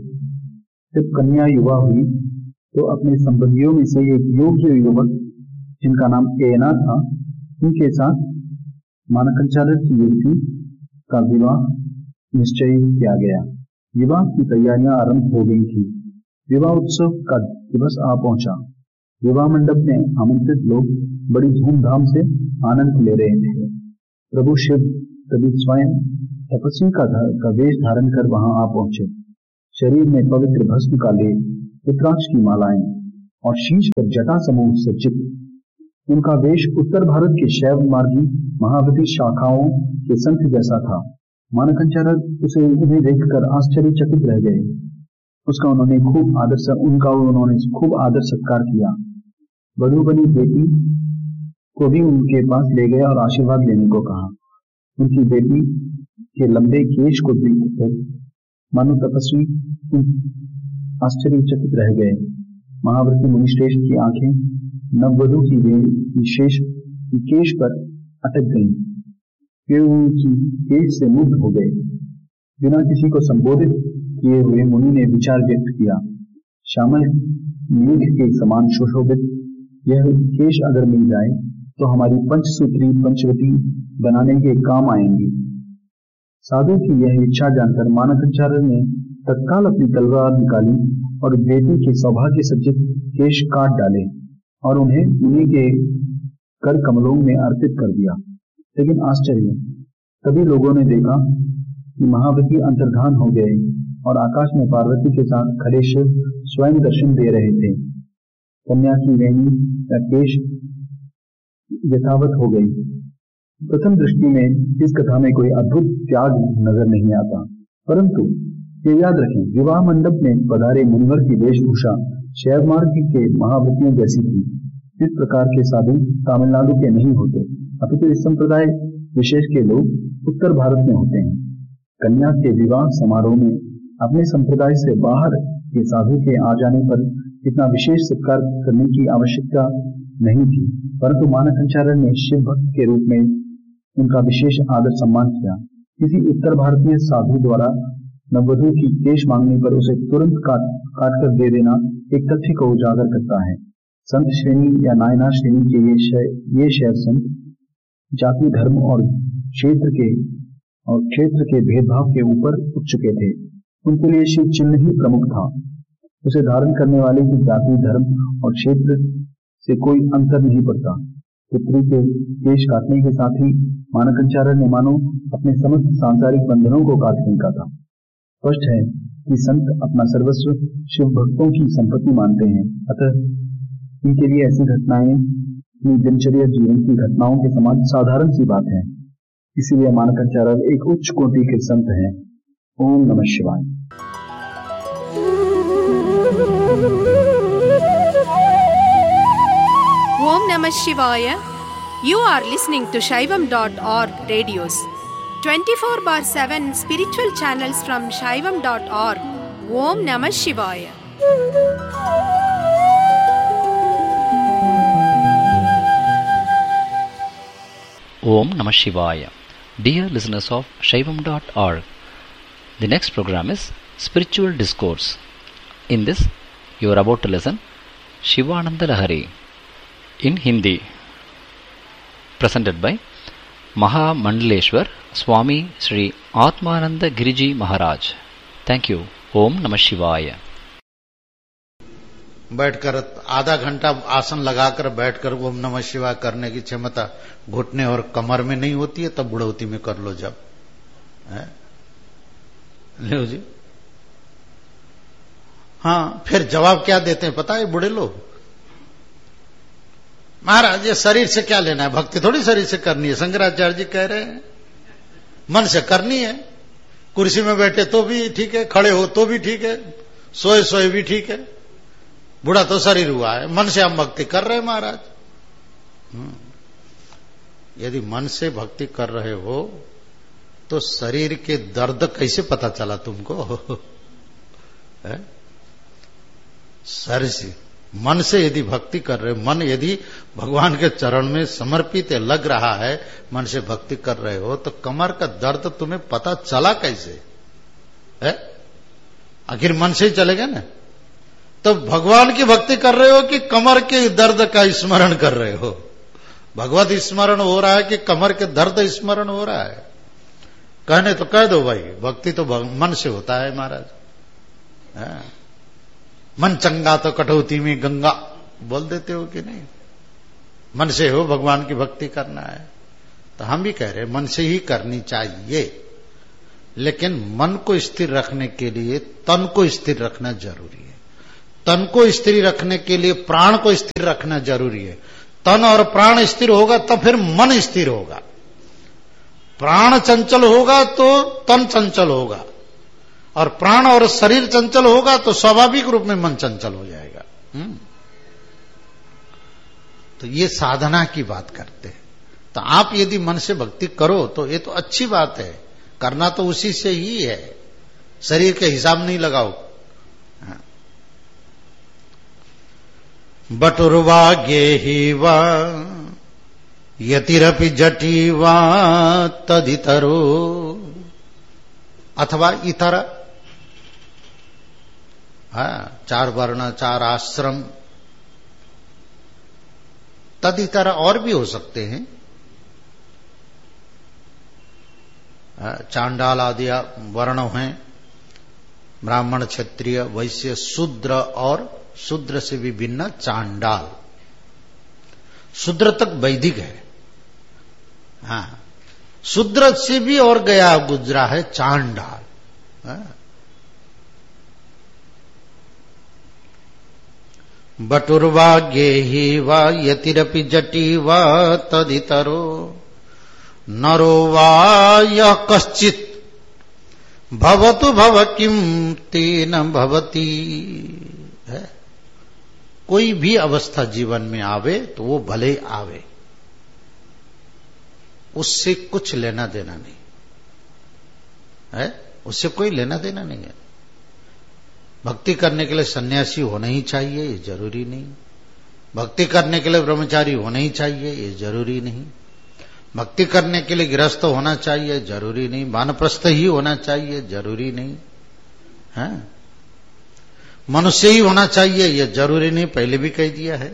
जब कन्या युवा हुई तो अपने संबंधियों में से एक योग्य युवक जिनका नाम एना था, उनके साथ मानकंचारर की युवती का विवाह निश्चय किया गया। विवाह की तैयारियां आरंभ हो गई थी। विवाह उत्सव का दिवस आ पहुंचा। विवाह मंडप में आमंत्रित लोग बड़ी धूमधाम से आनंद ले रहे थे। प्रभु शिव तभी स्वयं तपस्वी का, का वेश धारण कर वहां आ पहुंचे। शरीर में पवित्र भस्म का लेप, रुद्राक्ष की मालाएं और शीश पर जटा समूह सज्जित। उनका वेश उत्तर भारत के शैव मार्गी महावती शाखाओं के संत जैसा था। मानकंचारर उसे उन्हें देखकर आश्चर्यचकित रह गए। उसका उन्होंने खूब आदर उनका उन्होंने खूब आदर सत्कार किया। वधू बनी बेटी को भी उनके पास ले गए और आशीर्वाद लेने को कहा। उनकी बेटी के लंबे केश को देखकर मानो तपस्वी आश्चर्यचकित रह गए। महाव्रती मुनिश्रेष्ठ की आंखें नववधू की विशेष केश पर अटक गईं। वे उनकी केश से मुग्ध हो गए। बिना किसी को संबोधित किए हुए मुनि ने विचार व्यक्त किया, श्यामल मेघ के समान सुशोभित यह केश अगर मिल जाए तो हमारी पंचसूत्री पंचवटी बनाने के काम आएंगी। साधु की यह इच्छा जानकर मानकंचारर ने तत्काल अपनी तलवार निकाली और बेटी के सौभाग्य सज्जित केश काट डाले और उन्हें मुनि के कर कमलों में अर्पित कर दिया। लेकिन आश्चर्य, तभी लोगों ने देखा कि महावती अंतर्धान हो गए और आकाश में पार्वती के साथ खड़े शिव स्वयं दर्शन दे रहे थे। कन्या की वेणी या केश यथावत हो गई। प्रथम दृष्टि में इस कथा में कोई अद्भुत त्याग नजर नहीं आता, परंतु ये याद रखें, विवाह मंडप में पधारे मुनिवर की वेशभूषा शैव मार्ग के महावतियों जैसी थी। इस प्रकार के साधु तमिलनाडु के नहीं होते, अपितु इस संप्रदाय विशेष के लोग उत्तर भारत में होते हैं। कन्या के विवाह समारोह में अपने संप्रदाय से बाहर के साधु के आ जाने पर इतना विशेष सत्कार करने की आवश्यकता नहीं थी, परंतु मानकंचारर ने शिव भक्त के रूप में उनका विशेष आदर सम्मान किया। किसी उत्तर भारतीय साधु द्वारा नववधु की केश मांगने पर उसे तुरंत काट काट कर दे देना एक तथ्य को उजागर करता है। संत श्रेणी या नायना श्रेणी के ये शय, ये शैव संत जाति धर्म और क्षेत्र के और क्षेत्र के भेदभाव के ऊपर उठ चुके थे। उनके लिए शिव चिन्ह ही प्रमुख था। उसे धारण करने वाले की जाति धर्म और क्षेत्र से कोई अंतर नहीं पड़ता। पुत्री के केश काटने के साथ ही मानकंचारर ने मानो अपने समस्त सांसारिक बंधनों को काट फेंका था। स्पष्ट है कि संत अपना सर्वस्व शिव भक्तों की संपत्ति मानते हैं, अतः इनके लिए ऐसी घटनाएं अपनी दिनचर्या जीवन की घटनाओं के समान साधारण सी बात है। इसीलिए मानकाचार्य एक उच्च कोटि के संत हैं। ओम नमः शिवाय। Om Namah Shivaya. You are listening to Shaivam dot org radios. twenty-four bar seven spiritual channels from Shaivam dot org. Om Namah Shivaya. Om Namah Shivaya. Dear listeners of Shaivam dot org, the next program is Spiritual Discourse. In this, you are about to listen Shivananda Lahari in Hindi, presented by Mahamandaleshwar Swami Sri Atmananda Giriji Maharaj. Thank you. Om Namah Shivaya. बैठकर आधा घंटा आसन लगाकर बैठकर ओम नमः शिवाय करने की क्षमता घुटने और कमर में नहीं होती है, तब बुढ़ौती में कर लो। जब है लो जी, हाँ, फिर जवाब क्या देते हैं पता है बूढ़े लोग? महाराज ये शरीर से क्या लेना है, भक्ति थोड़ी शरीर से करनी है। शंकराचार्य जी कह रहे हैं मन से करनी है। कुर्सी में बैठे तो भी ठीक है, खड़े हो तो भी ठीक है, सोए सोए भी ठीक है। बूढ़ा तो शरीर हुआ है, मन से हम भक्ति कर रहे हैं महाराज। यदि मन से भक्ति कर रहे हो तो शरीर के दर्द कैसे पता चला तुमको? है? शरीर से, मन से यदि भक्ति कर रहे हो, मन यदि भगवान के चरण में समर्पित लग रहा है, मन से भक्ति कर रहे हो, तो कमर का दर्द तुम्हें पता चला कैसे? है? आखिर मन से ही चलेगा ना। तो भगवान की भक्ति कर रहे हो कि कमर के दर्द का स्मरण कर रहे हो? भगवत स्मरण हो रहा है कि कमर के दर्द स्मरण हो रहा है? कहने तो कह दो भाई, भक्ति तो मन से होता है महाराज। है? मन चंगा तो कटौती में गंगा, बोल देते हो कि नहीं? मन से हो भगवान की भक्ति करना है तो हम भी कह रहे हैं मन से ही करनी चाहिए, लेकिन मन को स्थिर रखने के लिए तन को स्थिर रखना जरूरी है। तन को स्थिर रखने के लिए प्राण को स्थिर रखना जरूरी है। तन और प्राण स्थिर होगा तो फिर मन स्थिर होगा। प्राण चंचल होगा तो तन चंचल होगा, और प्राण और शरीर चंचल होगा तो स्वाभाविक रूप में मन चंचल हो जाएगा। हुँ? तो ये साधना की बात करते हैं। तो आप यदि मन से भक्ति करो तो ये तो अच्छी बात है, करना तो उसी से ही है, शरीर के हिसाब नहीं लगाओ। बटुर्वा गेहिवा यतिरपि जटीवा तदितरो, अथवा इतर, हाँ, चार वर्ण चार आश्रम, तदितर और भी हो सकते हैं। चांडाल आदि वर्ण हैं, ब्राह्मण क्षत्रिय वैश्य शूद्र, और शूद्र से भी भिन्न चांडाल। शूद्र तक वैदिक है, हाँ, शूद्र से भी और गया गुजरा है चांडाल। हाँ? बटुर्वा गेहि वा यतिरपि जटी वा तदितरो नरो वा यः कश्चित् भवतु भव किम तेन भवति। है? कोई भी अवस्था जीवन में आवे तो वो भले आवे, उससे कुछ लेना देना नहीं है, उससे कोई लेना देना नहीं है। भक्ति करने के लिए सन्यासी होना ही चाहिए ये जरूरी नहीं, भक्ति करने के लिए ब्रह्मचारी होना ही चाहिए ये जरूरी नहीं, भक्ति करने के लिए गृहस्थ होना चाहिए जरूरी नहीं, वानप्रस्थ ही होना चाहिए जरूरी नहीं है, मनुष्य ही होना चाहिए ये जरूरी नहीं, पहले भी कह दिया है।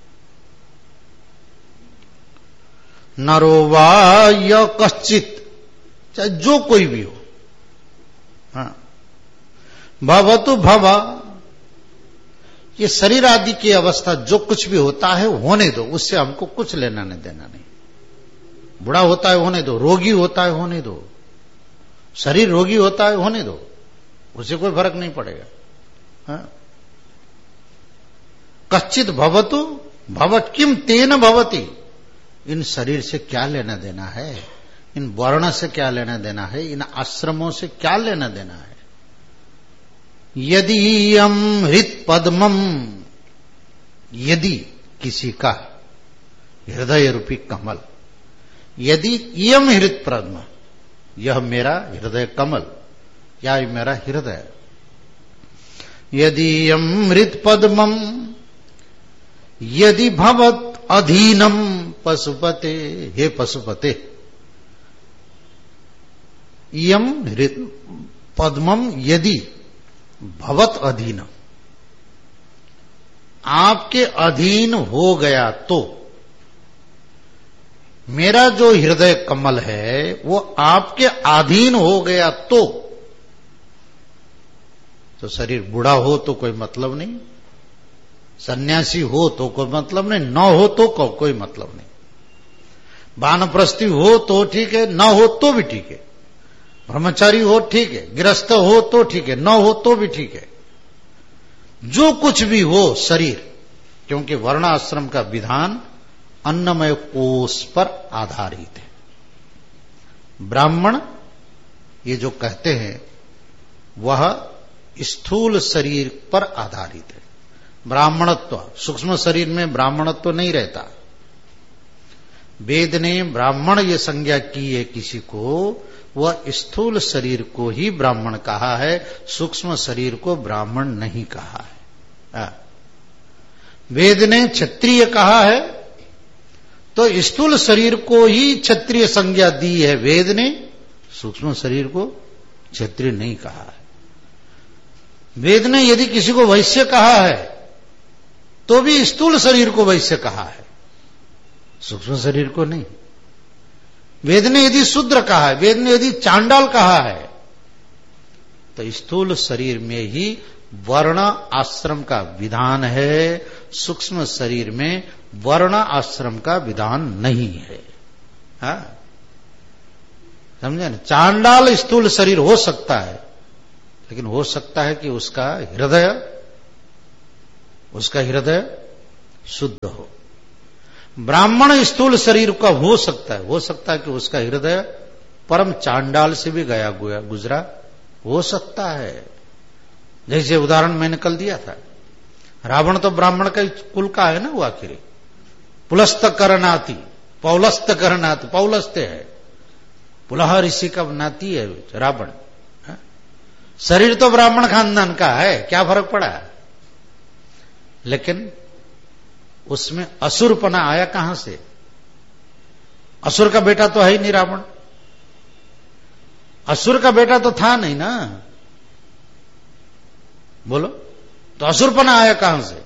नरो वा य कश्चित, चाहे जो कोई भी हो, हाँ, भवतु भवा, ये शरीर आदि की अवस्था जो कुछ भी होता है होने दो, उससे हमको कुछ लेना नहीं देना नहीं। बुढ़ा होता है होने दो, रोगी होता है होने दो, शरीर रोगी होता है होने दो, उससे कोई फर्क नहीं पड़ेगा। हाँ? कश्चित भवतु भवत किम तेन भवती, इन शरीर से क्या लेना देना है, इन वर्ण से क्या लेना देना है, इन आश्रमों से क्या लेना देना है। यदि यम हृत पद्मम, यदि किसी का हृदय रूपी कमल, यदि यम हृत पद्म, यह मेरा हृदय कमल, क्या ये मेरा हृदय, यदि यम हृत पद्मम यदि भवत अधीनम पशुपते, हे पशुपते, यम हृत पद्मम यदि भवत अधीनम, आपके अधीन हो गया तो, मेरा जो हृदय कमल है वो आपके अधीन हो गया तो, तो शरीर बूढ़ा हो तो कोई मतलब नहीं, सन्यासी हो तो कोई मतलब नहीं, न हो तो को, कोई मतलब नहीं, वानप्रस्थी हो तो ठीक है, न हो तो भी ठीक है, ब्रह्मचारी हो ठीक है, गृहस्थ हो तो ठीक है, न हो तो भी ठीक है, जो कुछ भी हो शरीर, क्योंकि वर्ण आश्रम का विधान अन्नमय कोष पर आधारित है। ब्राह्मण ये जो कहते हैं वह स्थूल शरीर पर आधारित है। ब्राह्मणत्व, सूक्ष्म शरीर में ब्राह्मणत्व नहीं रहता। वेद ने ब्राह्मण ये संज्ञा की है किसी को, वह स्थूल शरीर को ही ब्राह्मण कहा है, सूक्ष्म शरीर को ब्राह्मण नहीं कहा है। वेद ने क्षत्रिय कहा है तो स्थूल शरीर को ही क्षत्रिय संज्ञा दी है वेद ने, सूक्ष्म शरीर को क्षत्रिय नहीं कहा है। वेद ने यदि किसी को वैश्य कहा है तो भी स्थूल शरीर को वैश्य कहा है, सूक्ष्म शरीर को नहीं। वेद ने यदि शूद्र कहा है, वेद ने यदि चांडाल कहा है, तो स्थूल शरीर में ही वर्ण आश्रम का विधान है, सूक्ष्म शरीर में वर्ण आश्रम का विधान नहीं है। हाँ, समझे ना? चांडाल स्थूल शरीर हो सकता है, लेकिन हो सकता है कि उसका हृदय उसका हृदय शुद्ध हो। ब्राह्मण स्थूल शरीर का हो सकता है, हो सकता है कि उसका हृदय परम चांडाल से भी गया गुया गुजरा हो सकता है। जैसे उदाहरण मैंने कल दिया था, रावण तो ब्राह्मण का कुल का है ना, वो आखिर पुलस्त करनाती, पौलस्त करनाती, पौलस्त है, पुलह ऋषि का नाती है रावण। शरीर तो ब्राह्मण खानदान का है, क्या फर्क पड़ा? लेकिन उसमें असुरपना आया कहां से? असुर का बेटा तो है ही नहीं रावण, असुर का बेटा तो था नहीं ना, बोलो, तो असुरपना आया कहां से?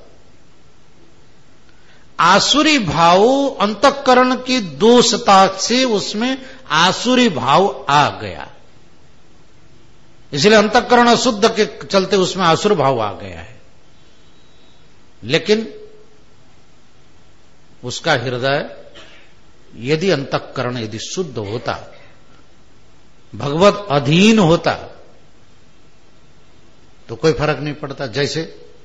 आसुरी भाव अंतःकरण की दोषता से उसमें आसुरी भाव आ गया, इसलिए अंतःकरण अशुद्ध के चलते उसमें आसुर भाव आ गया है। लेकिन उसका हृदय यदि अंतःकरण यदि शुद्ध होता, भगवत अधीन होता, तो कोई फर्क नहीं पड़ता। जैसे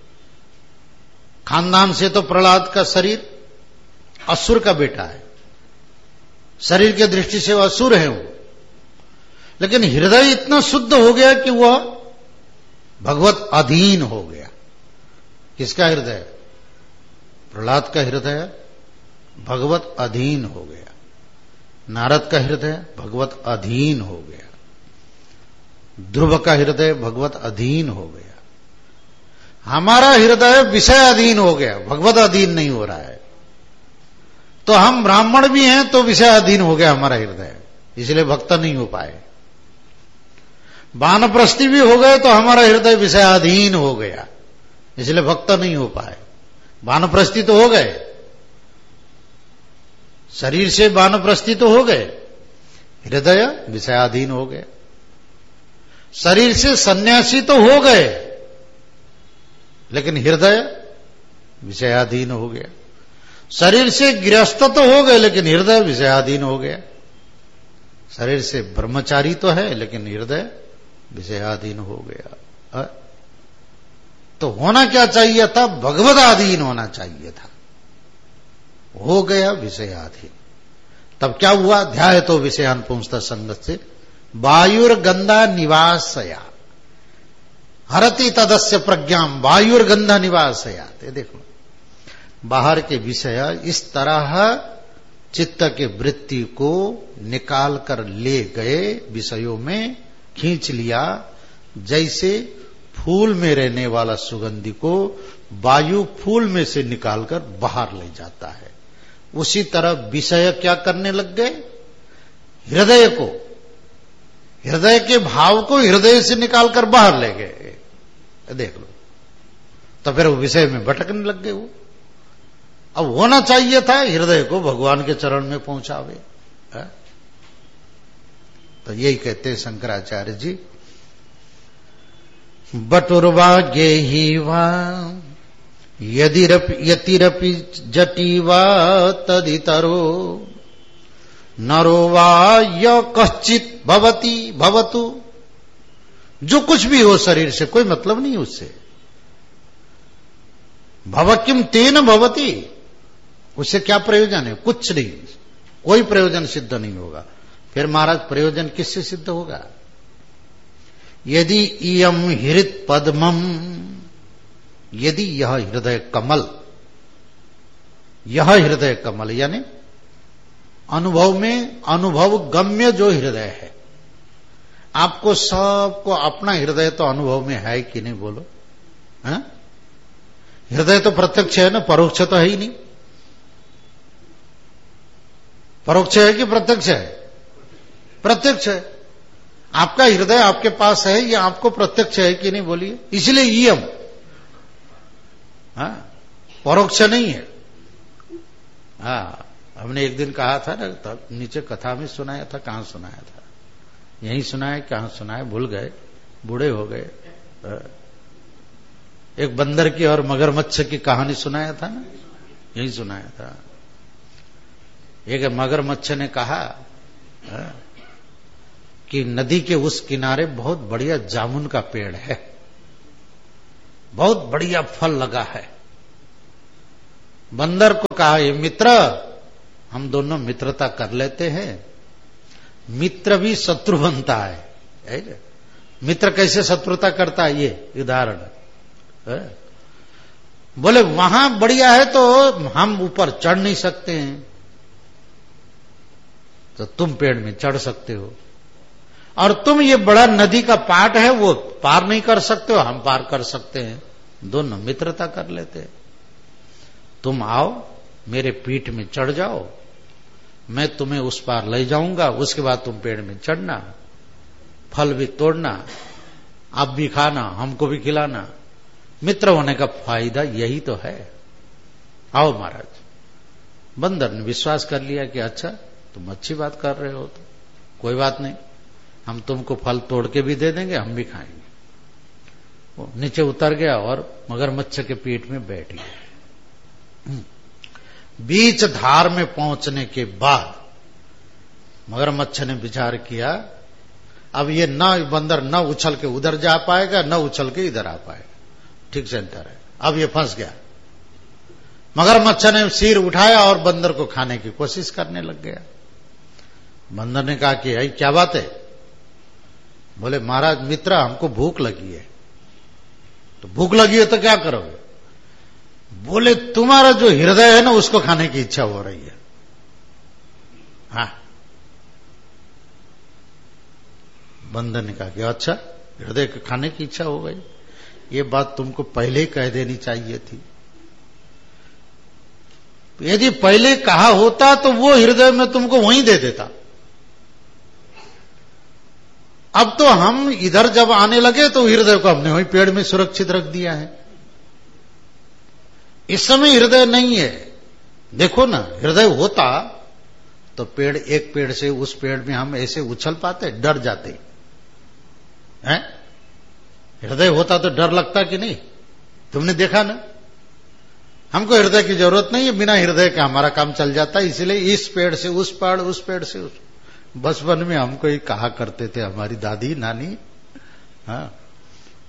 खानदान से तो प्रहलाद का शरीर असुर का बेटा है, शरीर की दृष्टि से वह असुर है वो, लेकिन हृदय इतना शुद्ध हो गया कि वह भगवत अधीन हो गया। किसका हृदय? प्रहलाद का हृदय भगवत अधीन हो गया, नारद का हृदय भगवत अधीन हो गया, ध्रुव का हृदय भगवत अधीन हो गया। हमारा हृदय विषय अधीन हो गया, भगवत अधीन नहीं हो रहा है। तो हम ब्राह्मण भी हैं तो विषय अधीन हो गया हमारा हृदय, इसलिए भक्त नहीं हो पाए। वानप्रस्थी भी हो गए तो हमारा हृदय विषय अधीन हो गया, इसलिए भक्त नहीं हो पाए। वानप्रस्थी तो हो गए, शरीर से वानप्रस्थी तो हो गए, हृदय विषयाधीन हो गए। शरीर से सन्यासी तो हो गए, लेकिन हृदय विषयाधीन हो गया। शरीर से गृहस्थ तो हो गए, लेकिन हृदय विषयाधीन हो गया। शरीर से ब्रह्मचारी तो है, लेकिन हृदय विषयाधीन हो गया। तो होना क्या चाहिए था? भगवदाधीन होना चाहिए था। हो गया विषयाधीन। तब क्या हुआ? ध्याय तो विषयान पुंसता संगत से वायुर्गंधा निवासया हरति तदस्य प्रज्ञाम वायुर्गंधा निवासया। देखो बाहर के विषय इस तरह चित्त के वृत्ति को निकाल कर ले गए, विषयों में खींच लिया, जैसे फूल में रहने वाला सुगंधि को वायु फूल में से निकालकर बाहर ले जाता है। उसी तरह विषय क्या करने लग गए? हृदय को, हृदय के भाव को हृदय से निकालकर बाहर ले गए। देख लो, तो फिर वो विषय में भटकने लग गए। वो अब होना चाहिए था हृदय को भगवान के चरण में पहुंचावे। है? तो यही कहते हैं शंकराचार्य जी, बटुर्वा गेही वा यदिरपि यतिरपि जटीवा तदितरो नरो वा य कश्चित भवति भवतु। जो कुछ भी हो शरीर से कोई मतलब नहीं उससे। भव किम तेन भवति, उससे क्या प्रयोजन है? कुछ नहीं, कोई प्रयोजन सिद्ध नहीं होगा। फिर महाराज प्रयोजन किससे सिद्ध होगा? यदि इयम हृत पद्मम, यदि यह हृदय कमल, यह हृदय कमल यानी अनुभव में अनुभव गम्य जो हृदय है। आपको सबको अपना हृदय तो अनुभव में है कि नहीं बोलो? है? हृदय तो प्रत्यक्ष है ना, परोक्ष तो है ही नहीं। परोक्ष है कि प्रत्यक्ष है? प्रत्यक्ष है। आपका हृदय आपके पास है, यह आपको प्रत्यक्ष है कि नहीं बोलिए? इसलिए इयम हाँ परोक्ष नहीं है। हाँ हमने एक दिन कहा था ना, तब नीचे कथा में सुनाया था। कहां सुनाया था? यहीं सुनाया, कहां सुनाया भूल गए, बूढ़े हो गए। एक बंदर की और मगरमच्छ की कहानी सुनाया था ना, यहीं सुनाया था। एक मगरमच्छ ने कहा कि नदी के उस किनारे बहुत बढ़िया जामुन का पेड़ है, बहुत बढ़िया फल लगा है। बंदर को कहा, ये मित्र, हम दोनों मित्रता कर लेते हैं। मित्र भी शत्रु बनता है, है? मित्र कैसे शत्रुता करता है, ये उदाहरण है। बोले वहां बढ़िया है तो हम ऊपर चढ़ नहीं सकते हैं, तो तुम पेड़ में चढ़ सकते हो। और तुम ये बड़ा नदी का पाट है वो पार नहीं कर सकते हो, हम पार कर सकते हैं। दोनों मित्रता कर लेते हैं। तुम आओ मेरे पीठ में चढ़ जाओ, मैं तुम्हें उस पार ले जाऊंगा, उसके बाद तुम पेड़ में चढ़ना, फल भी तोड़ना, आप भी खाना, हमको भी खिलाना। मित्र होने का फायदा यही तो है। आओ महाराज। बंदर ने विश्वास कर लिया कि अच्छा तुम अच्छी बात कर रहे हो, तो कोई बात नहीं, हम तुमको फल तोड़ के भी दे देंगे, हम भी खाएंगे। वो नीचे उतर गया और मगरमच्छ के पीठ में बैठ गया। बीच धार में पहुंचने के बाद मगरमच्छ ने विचार किया, अब ये न बंदर न उछल के उधर जा पाएगा, न उछल के इधर आ पाएगा, ठीक सेंटर है। अब ये फंस गया। मगरमच्छ ने सिर उठाया और बंदर को खाने की कोशिश करने लग गया। बंदर ने कहा कि क्या बात है? बोले महाराज मित्र, हमको भूख लगी है। तो भूख लगी है तो क्या करोगे? बोले तुम्हारा जो हृदय है ना, उसको खाने की इच्छा हो रही है। हाँ। बंदर ने कहा कि अच्छा हृदय को खाने की इच्छा हो गई, ये बात तुमको पहले ही कह देनी चाहिए थी। यदि पहले कहा होता तो वो हृदय में तुमको वहीं दे देता। अब तो हम इधर जब आने लगे तो हृदय को हमने वहीं पेड़ में सुरक्षित रख दिया है। इस समय हृदय नहीं है। देखो ना, हृदय होता तो पेड़, एक पेड़ से उस पेड़ में हम ऐसे उछल पाते, डर जाते हैं। हृदय होता तो डर लगता कि नहीं? तुमने देखा ना, हमको हृदय की जरूरत नहीं है, बिना हृदय का हमारा काम चल जाता है। इसलिए इस पेड़ से उस पेड़, उस पेड़ से उस। बचपन में हमको ये कहा करते थे हमारी दादी नानी, हाँ,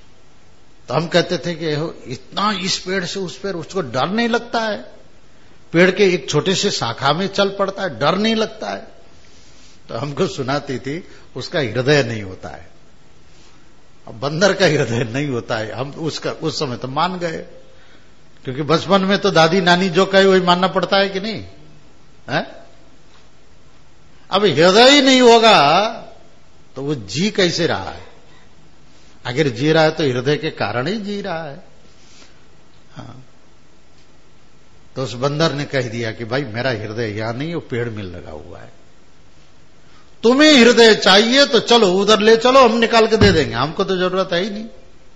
तो हम कहते थे कि इतना इस पेड़ से उस पेड़, उसको डर नहीं लगता है। पेड़ के एक छोटे से शाखा में चल पड़ता है, डर नहीं लगता है। तो हमको सुनाती थी उसका हृदय नहीं होता है। अब बंदर का हृदय नहीं होता है, हम उसका उस समय तो मान गए, क्योंकि बचपन में तो दादी नानी जो कहे वही मानना पड़ता है कि नहीं है? अब हृदय ही नहीं होगा तो वो जी कैसे रहा है? अगर जी रहा है तो हृदय के कारण ही जी रहा है। हाँ। तो उस बंदर ने कह दिया कि भाई मेरा हृदय यहां नहीं, वो पेड़ में लगा हुआ है। तुम्हें हृदय चाहिए तो चलो उधर ले चलो, हम निकाल के दे देंगे, हमको तो जरूरत है ही नहीं।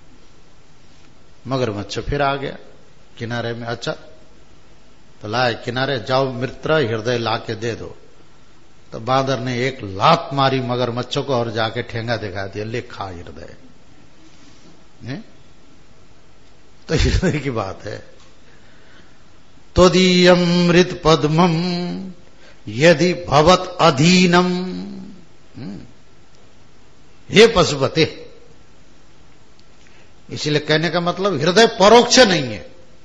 मगरमच्छ फिर आ गया किनारे में। अच्छा तो लाए किनारे, जाओ मित्र हृदय ला के दे दो। तो बांदर ने एक लात मारी मगरमच्छ को और जाके ठेंगा दिखा दिया, ले खा हृदय। तो हृदय की बात है। तोदीयम मृत पद्मम यदि भवत अधीनम, हे पशुपते। इसलिए कहने का मतलब हृदय परोक्ष नहीं है,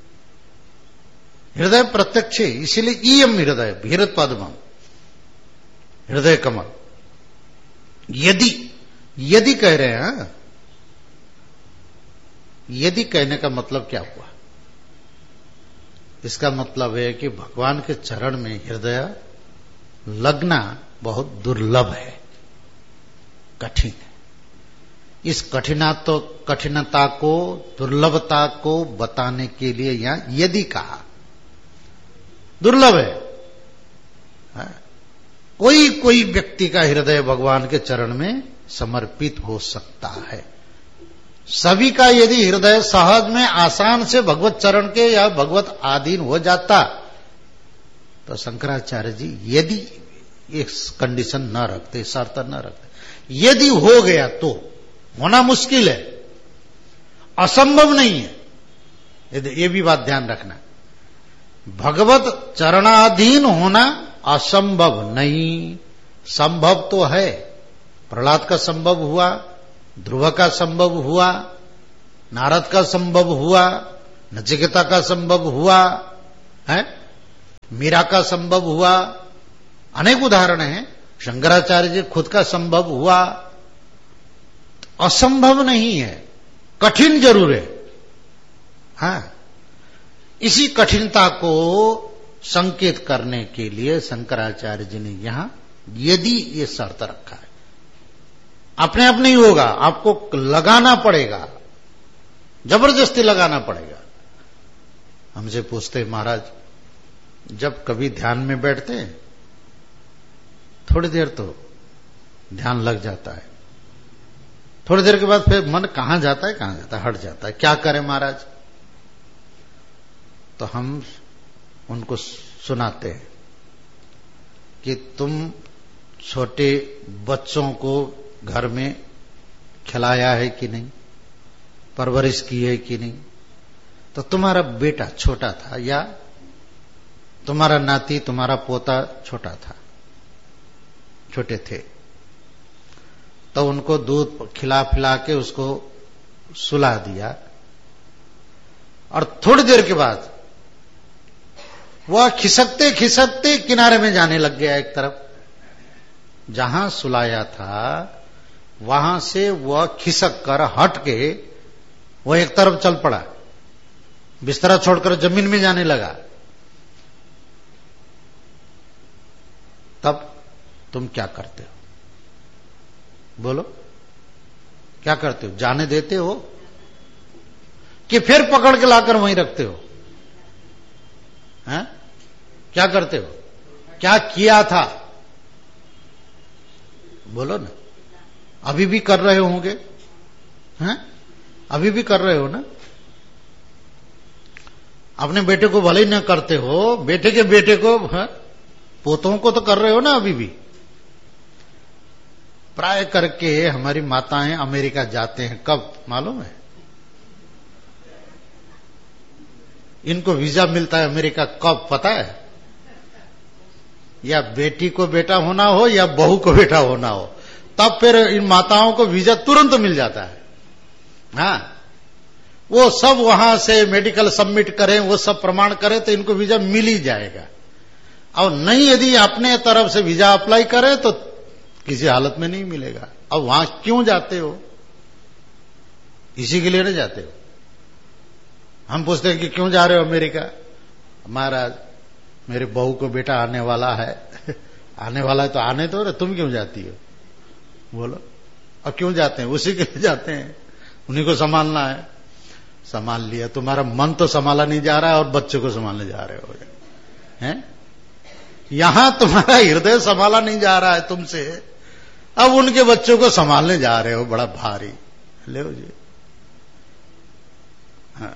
हृदय प्रत्यक्ष है। इसीलिए ईयम हृदय भीरत पद्मम, हृदय कमल। यदि यदि कह रहे हैं, यदि कहने का मतलब क्या हुआ? इसका मतलब है कि भगवान के चरण में हृदय लगना बहुत दुर्लभ है, कठिन है। इस कठिना तो कठिनता को, दुर्लभता को बताने के लिए यहां यदि कहा। दुर्लभ है, है? कोई कोई व्यक्ति का हृदय भगवान के चरण में समर्पित हो सकता है। सभी का यदि हृदय सहज में आसान से भगवत चरण के या भगवत आधीन हो जाता तो शंकराचार्य जी यदि एक कंडीशन न रखते, शर्त न रखते। यदि हो गया तो होना मुश्किल है, असंभव नहीं है। ये भी बात ध्यान रखना, भगवत चरणाधीन होना असंभव नहीं, संभव तो है। प्रहलाद का संभव हुआ, ध्रुव का संभव हुआ, नारद का संभव हुआ, नचिकेता का संभव हुआ है, मीरा का संभव हुआ, अनेक उदाहरण हैं। शंकराचार्य जी खुद का संभव हुआ। असंभव नहीं है, कठिन जरूर है। हाँ, इसी कठिनता को संकेत करने के लिए शंकराचार्य जी ने यहां यदि ये शर्त रखा है। अपने आप नहीं होगा, आपको लगाना पड़ेगा, जबरदस्ती लगाना पड़ेगा। हमसे पूछते महाराज, जब कभी ध्यान में बैठते हैं थोड़ी देर तो ध्यान लग जाता है, थोड़ी देर के बाद फिर मन कहां जाता है कहां जाता है, हट जाता है, क्या करें महाराज? तो हम उनको सुनाते हैं कि तुम छोटे बच्चों को घर में खिलाया है कि नहीं, परवरिश की है कि नहीं। तो तुम्हारा बेटा छोटा था या तुम्हारा नाती, तुम्हारा पोता छोटा था, छोटे थे, तो उनको दूध खिला पिला के उसको सुला दिया और थोड़ी देर के बाद वह खिसकते खिसकते किनारे में जाने लग गया एक तरफ। जहां सुलाया था वहां से वह खिसक कर हट के वह एक तरफ चल पड़ा, बिस्तरा छोड़कर जमीन में जाने लगा। तब तुम क्या करते हो? बोलो, क्या करते हो? जाने देते हो कि फिर पकड़ के लाकर वहीं रखते हो? हैं? क्या करते हो? क्या किया था? बोलो ना। अभी भी कर रहे होंगे, हैं? अभी भी कर रहे हो ना? अपने बेटे को भले ही न करते हो, बेटे के बेटे को, है? पोतों को तो कर रहे हो ना अभी भी। प्राय करके हमारी माताएं अमेरिका जाते हैं, कब मालूम है? इनको वीजा मिलता है अमेरिका कब पता है? या बेटी को बेटा होना हो या बहू को बेटा होना हो, तब फिर इन माताओं को वीजा तुरंत मिल जाता है। हाँ, वो सब वहां से मेडिकल सबमिट करें, वो सब प्रमाण करें तो इनको वीजा मिल ही जाएगा। और नहीं यदि अपने तरफ से वीजा अप्लाई करें तो किसी हालत में नहीं मिलेगा। अब वहां क्यों जाते हो? इसी के लिए नहीं जाते हो। हम पूछते हैं कि क्यों जा रहे हो अमेरिका? महाराज मेरे बहू को बेटा आने वाला है। आने वाला है तो आने दो, तुम क्यों जाती हो? बोलो। और क्यों जाते हैं? उसी के लिए जाते हैं, उन्हीं को संभालना है। संभाल लिया, तुम्हारा मन तो संभाला नहीं जा रहा है और बच्चों को संभालने जा रहे हो हैं? यहां तुम्हारा हृदय संभाला नहीं जा रहा है तुमसे, अब उनके बच्चों को संभालने जा रहे हो, बड़ा भारी। ले जी। हाँ।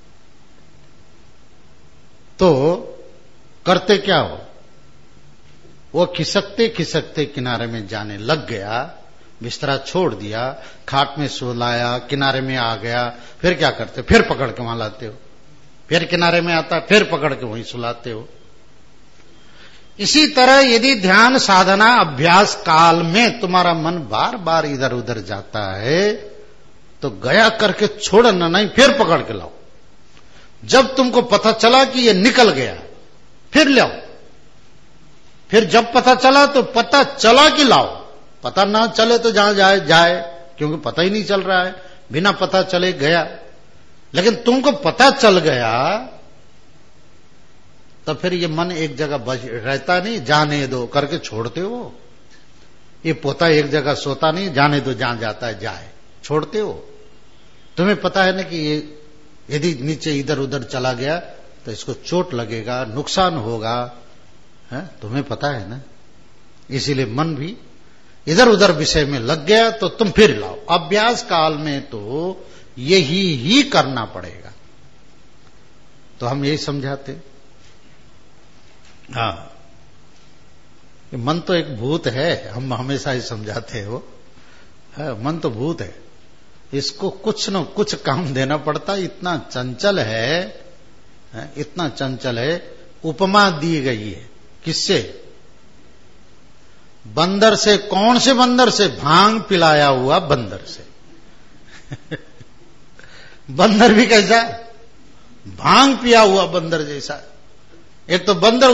तो करते क्या हो? वो खिसकते खिसकते किनारे में जाने लग गया, बिस्तरा छोड़ दिया, खाट में सुलाया, किनारे में आ गया। फिर क्या करते? फिर पकड़ के वहां लाते हो, फिर किनारे में आता, फिर पकड़ के वहीं सुलाते हो। इसी तरह यदि ध्यान साधना अभ्यास काल में तुम्हारा मन बार बार इधर उधर जाता है तो गया करके छोड़ना नहीं, फिर पकड़ के लाओ। जब तुमको पता चला कि ये निकल गया फिर लाओ। फिर जब पता चला तो पता चला कि लाओ, पता ना चले तो जहां जाए जाए, क्योंकि पता ही नहीं चल रहा है, बिना पता चले गया। लेकिन तुमको पता चल गया तो फिर ये मन एक जगह बच रहता नहीं, जाने दो करके छोड़ते हो। ये पोता एक जगह सोता नहीं, जाने दो, जहां जाता है जाए, छोड़ते हो। तुम्हें पता है ना कि ये यदि नीचे इधर उधर चला गया तो इसको चोट लगेगा, नुकसान होगा, है? तुम्हें पता है ना। इसीलिए मन भी इधर उधर विषय में लग गया तो तुम फिर लाओ। अभ्यास काल में तो यही ही करना पड़ेगा। तो हम यही समझाते। हाँ, मन तो एक भूत है, हम हमेशा ही समझाते हो। मन तो भूत है, इसको कुछ न कुछ काम देना पड़ता। इतना चंचल है, इतना चंचल है। उपमा दी गई है किससे? बंदर से। कौन से बंदर से? भांग पिलाया हुआ बंदर से। बंदर भी कैसा? भांग पिया हुआ बंदर जैसा। एक तो बंदर